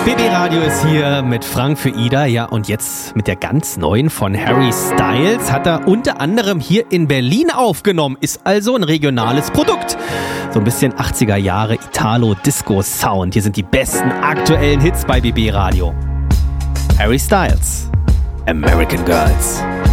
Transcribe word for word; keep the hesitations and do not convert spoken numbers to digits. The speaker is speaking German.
B B Radio ist hier mit Frank für Ida, ja, und jetzt mit der ganz neuen von Harry Styles hat er unter anderem hier in Berlin aufgenommen, ist also ein regionales Produkt. So ein bisschen achtziger Jahre Italo-Disco-Sound. Hier sind die besten aktuellen Hits bei B B Radio. Harry Styles, American Girls.